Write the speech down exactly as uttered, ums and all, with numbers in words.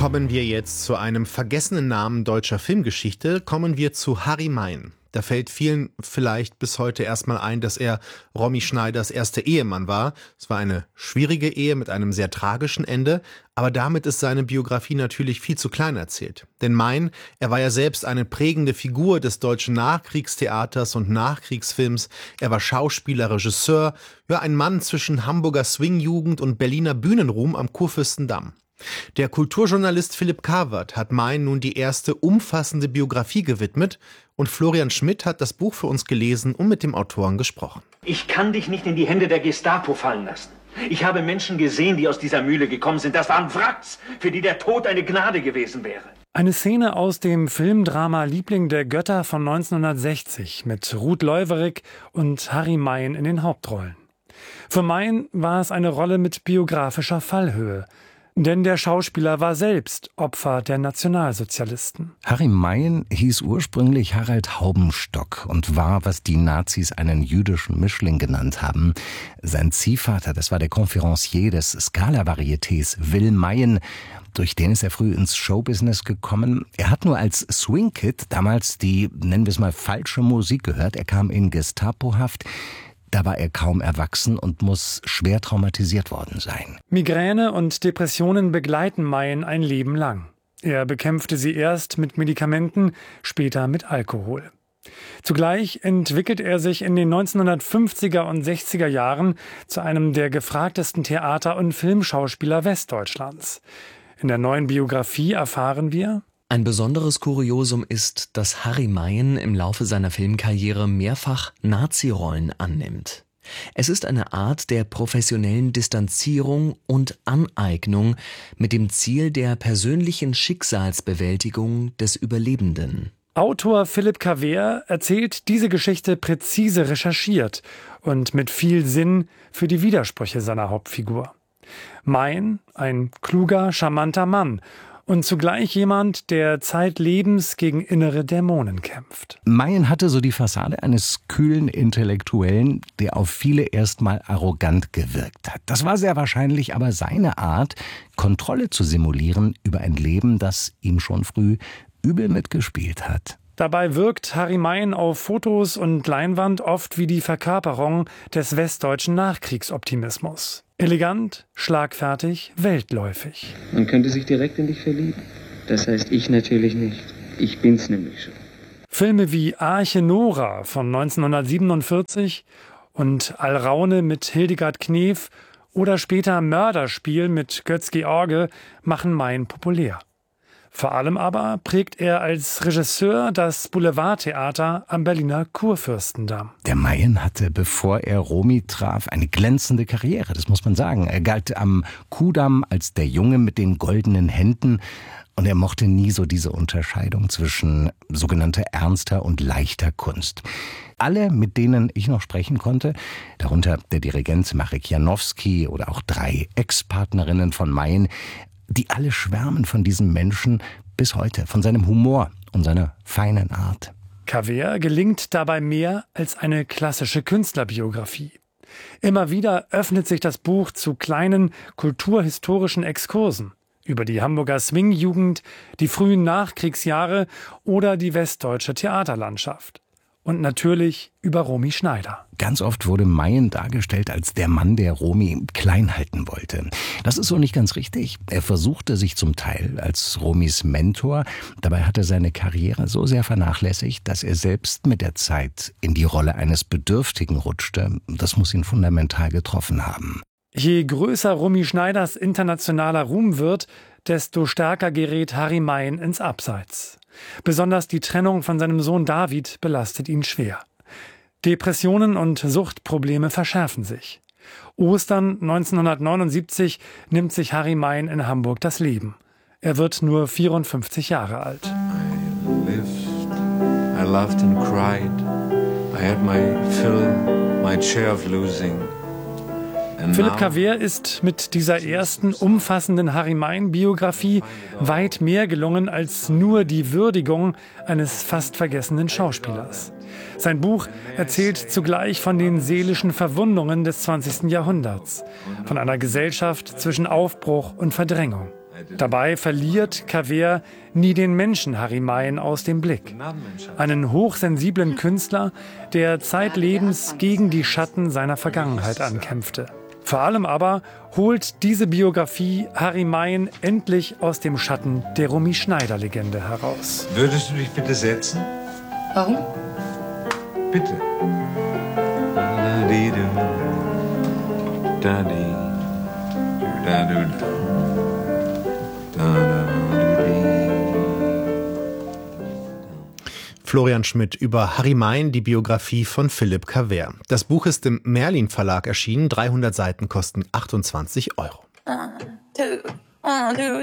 Kommen wir jetzt zu einem vergessenen Namen deutscher Filmgeschichte, kommen wir zu Harry Meyen. Da fällt vielen vielleicht bis heute erstmal ein, dass er Romy Schneiders erster Ehemann war. Es war eine schwierige Ehe mit einem sehr tragischen Ende, aber damit ist seine Biografie natürlich viel zu klein erzählt. Denn Meyen, er war ja selbst eine prägende Figur des deutschen Nachkriegstheaters und Nachkriegsfilms. Er war Schauspieler, Regisseur, ja ein Mann zwischen Hamburger Swingjugend und Berliner Bühnenruhm am Kurfürstendamm. Der Kulturjournalist Philipp Kawert hat Meyen nun die erste umfassende Biografie gewidmet und Florian Schmidt hat das Buch für uns gelesen und mit dem Autoren gesprochen. Ich kann dich nicht in die Hände der Gestapo fallen lassen. Ich habe Menschen gesehen, die aus dieser Mühle gekommen sind. Das waren Wracks, für die der Tod eine Gnade gewesen wäre. Eine Szene aus dem Filmdrama Liebling der Götter von neunzehnhundertsechzig mit Ruth Leuwerig und Harry Meyen in den Hauptrollen. Für Meyen war es eine Rolle mit biografischer Fallhöhe. Denn der Schauspieler war selbst Opfer der Nationalsozialisten. Harry Meyen hieß ursprünglich Harald Haubenstock und war, was die Nazis einen jüdischen Mischling genannt haben. Sein Ziehvater, das war der Conférencier des Scala-Varietés, Will Meyen. Durch den ist er früh ins Showbusiness gekommen. Er hat nur als Swing-Kid damals die, nennen wir es mal, falsche Musik gehört. Er kam in Gestapohaft. Da war er kaum erwachsen und muss schwer traumatisiert worden sein. Migräne und Depressionen begleiten Meyen ein Leben lang. Er bekämpfte sie erst mit Medikamenten, später mit Alkohol. Zugleich entwickelt er sich in den neunzehnhundertfünfziger und sechziger Jahren zu einem der gefragtesten Theater- und Filmschauspieler Westdeutschlands. In der neuen Biografie erfahren wir: Ein besonderes Kuriosum ist, dass Harry Meyen im Laufe seiner Filmkarriere mehrfach Nazi-Rollen annimmt. Es ist eine Art der professionellen Distanzierung und Aneignung mit dem Ziel der persönlichen Schicksalsbewältigung des Überlebenden. Autor Philipp Kawert erzählt diese Geschichte präzise recherchiert und mit viel Sinn für die Widersprüche seiner Hauptfigur. Meyen, ein kluger, charmanter Mann, und zugleich jemand, der zeitlebens gegen innere Dämonen kämpft. Meyen hatte so die Fassade eines kühlen Intellektuellen, der auf viele erstmal arrogant gewirkt hat. Das war sehr wahrscheinlich aber seine Art, Kontrolle zu simulieren über ein Leben, das ihm schon früh übel mitgespielt hat. Dabei wirkt Harry Meyen auf Fotos und Leinwand oft wie die Verkörperung des westdeutschen Nachkriegsoptimismus. Elegant, schlagfertig, weltläufig. Man könnte sich direkt in dich verlieben. Das heißt ich natürlich nicht. Ich bin's nämlich schon. Filme wie Arche Nora von neunzehnhundertsiebenundvierzig und Alraune mit Hildegard Knef oder später Mörderspiel mit Götz-George machen Meyen populär. Vor allem aber prägt er als Regisseur das Boulevardtheater am Berliner Kurfürstendamm. Der Meyen hatte, bevor er Romy traf, eine glänzende Karriere, das muss man sagen. Er galt am Kudamm als der Junge mit den goldenen Händen und er mochte nie so diese Unterscheidung zwischen sogenannter ernster und leichter Kunst. Alle, mit denen ich noch sprechen konnte, darunter der Dirigent Marek Janowski oder auch drei Ex-Partnerinnen von Meyen, die alle schwärmen von diesem Menschen bis heute, von seinem Humor und seiner feinen Art. Kawert gelingt dabei mehr als eine klassische Künstlerbiografie. Immer wieder öffnet sich das Buch zu kleinen kulturhistorischen Exkursen über die Hamburger Swingjugend, die frühen Nachkriegsjahre oder die westdeutsche Theaterlandschaft. Und natürlich über Romy Schneider. Ganz oft wurde Meyen dargestellt als der Mann, der Romy klein halten wollte. Das ist so nicht ganz richtig. Er versuchte sich zum Teil als Romys Mentor. Dabei hat er seine Karriere so sehr vernachlässigt, dass er selbst mit der Zeit in die Rolle eines Bedürftigen rutschte. Das muss ihn fundamental getroffen haben. Je größer Romy Schneiders internationaler Ruhm wird, desto stärker gerät Harry Meyen ins Abseits. Besonders die Trennung von seinem Sohn David belastet ihn schwer. Depressionen und Suchtprobleme verschärfen sich. Ostern neunzehnhundertneunundsiebzig nimmt sich Harry Meyen in Hamburg das Leben. Er wird nur vierundfünfzig Jahre alt. I lived, I loved and cried. I had my fill, my share of losing. Philipp Kawert ist mit dieser ersten umfassenden Harry Meyen-Biografie weit mehr gelungen als nur die Würdigung eines fast vergessenen Schauspielers. Sein Buch erzählt zugleich von den seelischen Verwundungen des zwanzigsten Jahrhunderts, von einer Gesellschaft zwischen Aufbruch und Verdrängung. Dabei verliert Cavert nie den Menschen Harry Mayen aus dem Blick. Einen hochsensiblen Künstler, der zeitlebens gegen die Schatten seiner Vergangenheit ankämpfte. Vor allem aber holt diese Biografie Harry Mayen endlich aus dem Schatten der Romy Schneider-Legende heraus. Würdest du dich bitte setzen? Warum? Bitte. Florian Schmidt über Harry Mayen, die Biografie von Philipp Cavert. Das Buch ist im Merlin Verlag erschienen. dreihundert Seiten kosten achtundzwanzig Euro. One, two, one, two,